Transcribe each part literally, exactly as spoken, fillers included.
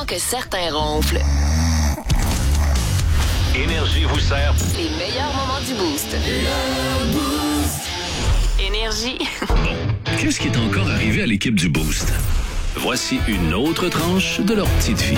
avant que certains ronflent. Énergie vous sert Les meilleurs moments du Boost. Énergie. Qu'est-ce qui est encore arrivé à l'équipe du Boost? Voici une autre tranche de leur petite vie.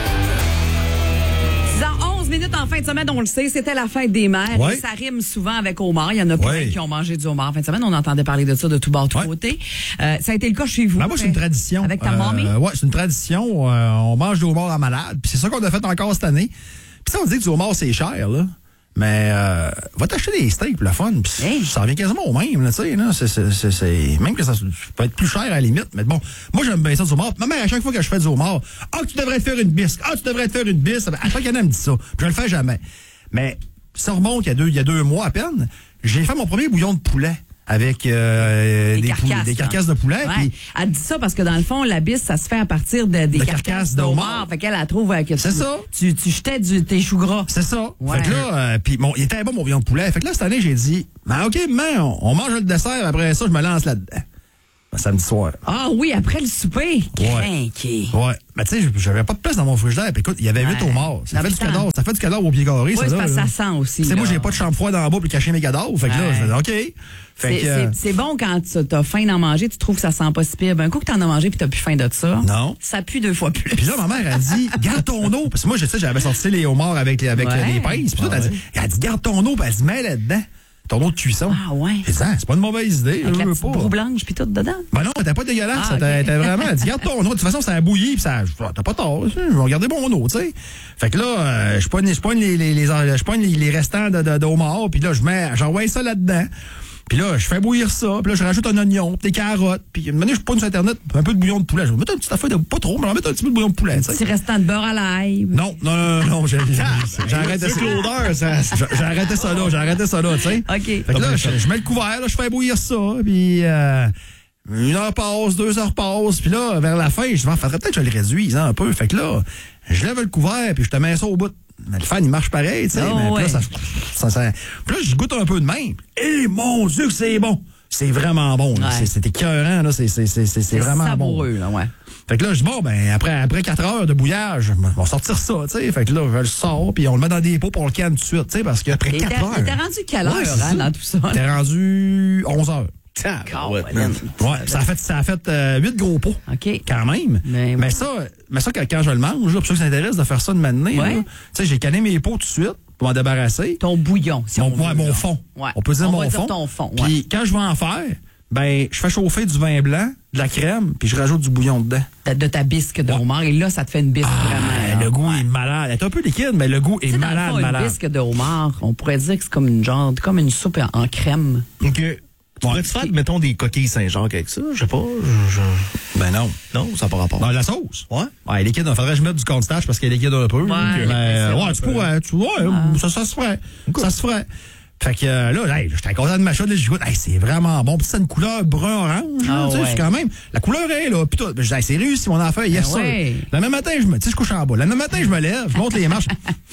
Dans onze minutes en fin de semaine, on le sait, c'était la fête des mères. Ouais. Et ça rime souvent avec homard. Il y en a plein Ouais. qui ont mangé du homard en fin de semaine. On entendait parler de ça de tout bord, tout Ouais. côté. Euh, ça a été le cas chez vous. Ben moi, c'est une tradition. Avec ta euh, mamie? Ouais, c'est une tradition. Euh, on mange du homard à malade. Puis c'est ça qu'on a fait encore cette année. Puis ça, on dit que du homard, c'est cher, là. Mais euh, va t'acheter des steaks pour le fun. Pis Hey. ça revient quasiment au même, là, tu sais. Là. C'est, c'est, c'est, c'est, même que ça peut être plus cher à la limite. Mais bon, moi, j'aime bien ça du homard. Ma mère, à chaque fois que je fais du homard, ah, tu devrais te faire une bisque. Ah, tu devrais te faire une bisque. À chaque année, elle me dit ça. Puis je le fais jamais. Mais ça remonte il y a deux, il y a deux mois à peine. J'ai fait mon premier bouillon de poulet. Avec euh, Des des, carcasses, poulets- des là. carcasses de poulet. Ouais. Puis Elle dit ça parce que dans le fond, la bisse, ça se fait à partir de, des De carcasses, carcasses de d'homard. homard. Fait qu'elle, elle trouve euh, que C'est tu, ça. Tu, tu jetais du, tes choux gras. c'est ça. Ouais. Fait que là, euh, puis bon, il était bon mon bouillon de poulet. Fait que là, cette année, j'ai dit, ben OK, mais on, on mange le dessert, après ça, je me lance là-dedans. Ben, samedi soir. Ah oui, après le souper. Crinqué. Ouais. Mais tu sais, j'avais pas de place dans mon frigidaire. Puis écoute, il y avait huit Ouais. homards. Ça Non, fait mais du ça- cadavre. Ça fait du cadavre au pied carré, Oui, ça. c'est là, parce que là. ça sent aussi. Tu sais, moi, là. j'ai pas de chambre froide en bas pour cacher mes cadavres. Fait que là, Ouais. je faisais OK. Fait C'est, que. euh, c'est, c'est bon quand tu t'as faim d'en manger, tu trouves que ça sent pas si pire. Ben, un coup que t'en as mangé puis t'as plus faim de ça. Non. Ça pue deux fois plus. Puis là, ma mère a dit, garde ton eau. Parce que moi, je sais, j'avais sorti les homards avec les, avec Ouais. les pinces. Puis là, elle, dit, elle dit, garde ton eau. Puis elle dit, mets là-dedans. Ton eau de cuisson. Ah ouais. J'ai dit, ah, c'est pas une mauvaise idée. Avec je la veux petite pas. broue blanche puis tout dedans. Ben non, t'es pas dégueulasse. Ah, t'es, ok. t'es vraiment. Elle dit, garde ton eau. De toute façon, ça a bouilli. Puis ça. T'as pas tort. Je vais regarder mon eau, tu sais. Fait que là, euh, je pogne, je pogne les, les, les, je pogne les, les restants de, de, de homard. Puis là, je mets, j'envoie ça là-dedans. Puis là, je fais bouillir ça. Puis là, je rajoute un oignon, des carottes. Puis une manière, je pogne sur Internet un peu de bouillon de poulet. Je vais mettre une petite affaire de pas trop, mais je vais mettre un petit peu de bouillon de poulet, tu sais. Petit restant de beurre à l'ail. Non, non, non, non, j'ai, j'ai, j'ai arrêté ça. l'odeur, ça. J'ai j'ai arrêté ça là, j'ai arrêté ça là, tu sais. OK. Fait que là, je, je mets le couvert, là, je fais bouillir ça, puis euh, une heure passe, deux heures passent, puis là, vers la fin, je dis, faudrait peut-être que je le réduise hein, un peu. Fait que là, je lève le couvert, puis je te mets ça au bout. Mais le fan, il marche pareil, tu sais. Oh, mais puis ouais. là, ça, ça, ça- puis là, je goûte un peu de même. Et mon Dieu que c'est bon! C'est vraiment bon. là. Ouais. C'est, c'est écœurant, là. C'est, c'est, c'est, c'est, c'est vraiment savoureux, bon. là, ouais. Fait que là, je dis, bon, ben, après, après quatre heures de bouillage, on va sortir ça, tu sais. Fait que là, je le sors, puis on le met dans des pots pour le canne tout de suite, tu sais, parce qu'après Il était, quatre heures. il était rendu quelle heure, Ouais, c'est hein, ça. dans tout ça? T'es rendu onze heures. Ouais. Ouais, ça a fait, ça a fait euh, huit gros pots. OK. Quand même. Mais- Mais, ça, mais ça, quand, quand je le mange, là, pour ceux qui s'intéressent de faire ça de matinée, Ouais. là, tu sais, j'ai canné mes pots tout de suite pour m'en débarrasser. Ton bouillon, si Mon, on veut, ouais, mon là. fond. Ouais. On peut dire On mon va dire fond. ton fond, ouais. Puis quand je vais en faire, ben, je fais chauffer du vin blanc, de la crème, puis je rajoute du bouillon dedans. De, de ta bisque de homard. Et là, ça te fait une bisque vraiment. Ah, là. le goût Ouais. est malade. Elle est un peu liquide, mais le goût est Tu sais, dans le malade, fond, une malade. bisque de homard, on pourrait dire que c'est comme une genre, comme une soupe en, en crème. OK. Tu pourrais-tu faire, mettons, des coquilles Saint-Jacques avec ça? Je sais pas. Je, je- Ben non. Non, ça n'a pas rapport. Dans la sauce? Ouais. Ouais, liquide, il faudrait que je mette du cornstarch parce qu'elle est liquide un peu. Ouais, mais, c'est ouais, un tu peu. pourrais, tu vois, ça, ça se ferait. Ça se ferait. Fait que euh, là, hey, j'étais content de ma chose, je goûte, hey, c'est vraiment bon. Puis c'est une couleur brun-orange, Ah, tu sais, ouais. c'est quand même. La couleur est là. Puis tout, je dis, hey, c'est réussi mon affaire, yes, Ben sir. ouais. Le même matin, je me, tu sais, je couche en bas. Le même matin, je me lève, je monte les marches.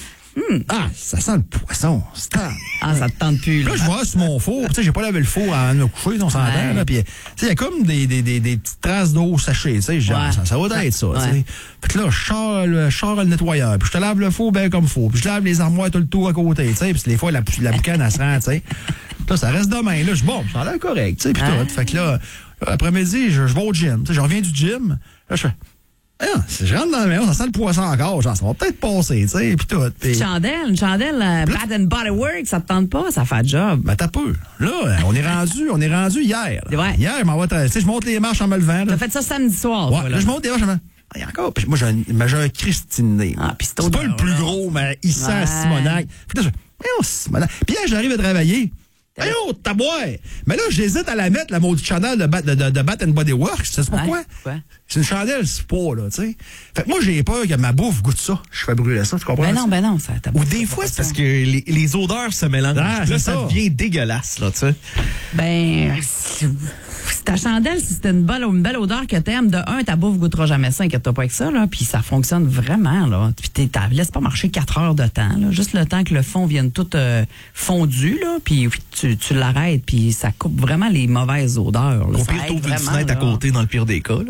Ah, ça sent le poisson. C'est un- Ah, ça te tente plus, là. Là, je vois sur mon four, tu sais, j'ai pas lavé le four avant de me coucher, on s'entend, Ouais. là, puis tu sais, il y a comme des, des, des, des petites traces d'eau séchée, tu sais, genre, Ouais. ça, ça va être ça, tu Ouais. sais. Fait que là, je sors le, je sors le nettoyeur, puis je te lave le four bien comme faut, puis je lave les armoires tout le tour à côté, tu sais, puis des fois, la, la boucane, elle se rend, tu sais. Là, ça reste demain, là, je dis, bon, ça a l'air correct, tu sais, puis Ouais. tout. Fait que là, après-midi, je, je vais au gym, tu sais, je reviens du gym, là, je fais, ah, si je rentre dans la maison, ça sent le poisson encore, genre, ça va peut-être passer, tu sais, puis tout. Puis- Une chandelle, une chandelle, euh, Bath and Body Works, ça te tente pas, ça fait le job. Ben, t'as peu. Là, on est rendu, on est rendu hier. là. Ouais. Hier, je m'en vais, tra- tu sais, je monte les marches en me levant, là. T'as fait ça samedi soir, Ouais, toi, là, je monte les marches en me levant. Ah, il y a encore. Puis moi, j'ai un, mais j'ai un Christiné. Ah, puis c'est c'est pas odeur, le plus là. gros, mais il sent Ouais. Simonac. Puis là, je voyons, Simonac. Puis là, j'arrive à travailler. Voyons, taboire. Mais là, j'hésite à la mettre, la maudite chandelle de, Bat- de, de, de Bath and Body Works. Tu sais pourquoi? Ouais, pourquoi? C'est une chandelle, c'est pas, là, tu sais. Fait que moi, j'ai peur que ma bouffe goûte ça. Je fais brûler ça, tu comprends? Ben non, ben non, ça t'a Ou des fois, c'est parce que les, les odeurs se mélangent. Ah, Puis là, c'est ça ça. devient dégueulasse, là, tu sais. Ben, c'est- ta chandelle, si c'était une belle, une belle odeur que t'aimes, de un, ta bouffe goûtera jamais ça, inquiète-toi pas avec ça, là, puis ça fonctionne vraiment, là. Puis t'es- t'as- laisse pas marcher quatre heures de temps, là, juste le temps que le fond vienne tout euh, fondu, là, puis tu, tu l'arrêtes, puis ça coupe vraiment les mauvaises odeurs. Là. Au Ça pire, aide t'ouvres une vraiment, fenêtre à là. côté dans le pire des cas. Là, Ouais,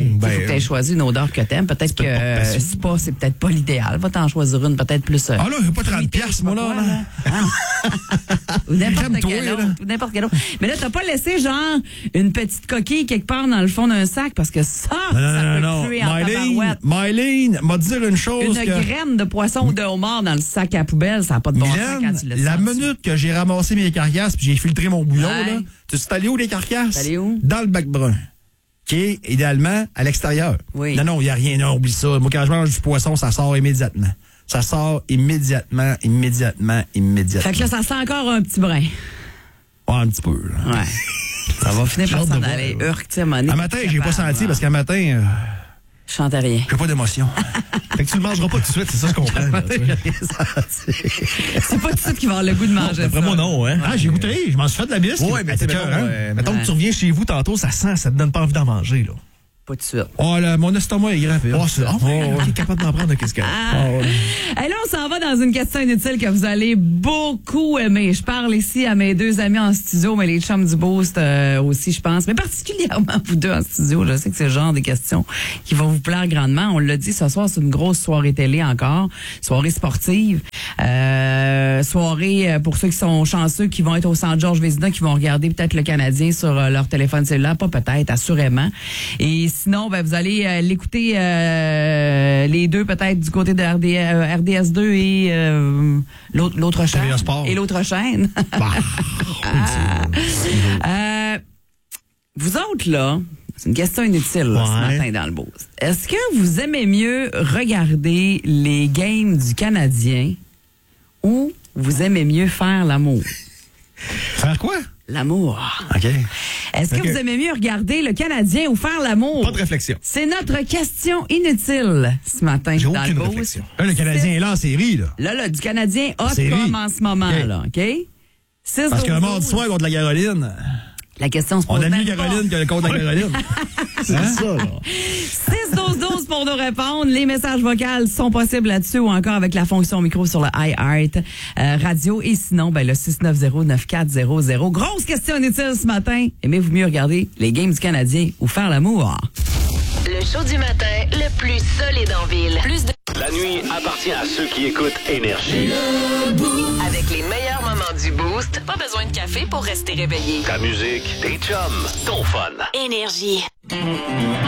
Hmm, Il ben, faut que tu aies choisi une odeur que t'aimes. Peut-être que peut-être pas euh, passion. Spa, c'est peut-être pas l'idéal. Va t'en choisir une peut-être plus... euh, Ah là, j'ai pas trente piastres, moi, là. là. Ah. Ou n'importe Calme-toi, quel là. autre. Ou n'importe quel autre. Mais là, t'as pas laissé, genre, une petite coquille quelque part dans le fond d'un sac parce que ça, Non, non, ça non, peut non. puer en Mylène, tabarouette. Mylène m'a dit une chose Une que... graine de poisson ou de homard dans le sac à poubelle, ça n'a pas de bon sens quand Mylène, tu laisses la ça dessus. minute que j'ai ramassé mes carcasses puis j'ai filtré mon bouillon, Ouais. là, tu sais, c'est allé où les carcasses? C'est allé où? Dans le bac brun. Qui est idéalement à l'extérieur. Oui. Non, non, il n'y a rien, non, oublie ça. Moi, quand je mange du poisson, ça sort immédiatement. Ça sort immédiatement, immédiatement, immédiatement. Fait que là, ça sent encore un petit brin. Ouais, un petit peu, là. Ouais. Ça va finir par J'ai hâte s'en de aller. voir, Urk, tu sais, à un moment donné, Un matin, t'es j'ai pas capable, senti là. parce qu'un matin, euh, Je chantais rien. j'ai pas d'émotion. Fait que tu le mangeras pas tout de suite, c'est ça je comprends. là, tu sais. C'est pas tout de suite qu'il va avoir le goût de manger D'après ça. moi, non, hein. Ah, j'ai goûté, je m'en suis fait de la bisque. Ouais, mais tu sais, C'était mettons, cœur, hein? euh, mettons Ouais. que tu reviens chez vous tantôt, ça sent, ça te donne pas envie d'en manger, là. Pas tout de suite. Oh, là, mon estomac est grand. Oh, c'est oh, ouais, t'es capable d'en prendre, qu'est-ce que. Et là, on s'en va dans une question inutile que vous allez beaucoup aimer. Je parle ici à mes deux amis en studio, mais les chums du Boost euh, aussi, je pense. Mais particulièrement vous deux en studio. Je sais que c'est le genre de questions qui vont vous plaire grandement. On l'a dit, ce soir, c'est une grosse soirée télé encore. Soirée sportive. Euh, soirée, euh, pour ceux qui sont chanceux, qui vont être au Centre Georges Vézina, qui vont regarder peut-être le Canadien sur euh, leur téléphone cellulaire. Pas peut-être, assurément. Et sinon, ben, vous allez euh, l'écouter euh, les deux peut-être du côté de R D, euh, R D S deux et euh, l'autre, l'autre chaîne. T V A Sport. Et l'autre chaîne. Bah, Euh, vous autres, là, c'est une question inutile là, ce Ouais. matin dans le Boost. Est-ce que vous aimez mieux regarder les games du Canadien ou vous aimez mieux faire l'amour? faire quoi? L'amour. OK. Est-ce que Ok. vous aimez mieux regarder le Canadien ou faire l'amour? Pas de réflexion. C'est notre question inutile ce matin J'ai dans aucune le Boost. réflexion. Là, le Canadien est là en série, là. Là, là, du Canadien hot Série. comme en ce moment, OK. là, OK? six Parce que le douze mardi soir contre la Caroline, La question se pose on a même mieux pas. Caroline que contre la Caroline. C'est ça, là. six douze douze pour nous répondre. Les messages vocaux sont possibles là-dessus ou encore avec la fonction micro sur le iHeart euh, Radio. Et sinon, ben, le six neuf zéro neuf quatre zéro zéro. Grosse question inutile ce matin. Aimez-vous mieux regarder les games du Canadien ou faire l'amour? Le show du matin le plus solide en ville. Plus de... La nuit appartient à ceux qui écoutent Énergie. Avec les meilleurs moments du Boost, pas besoin de café pour rester réveillé. Ta musique, tes chums, ton fun. Énergie.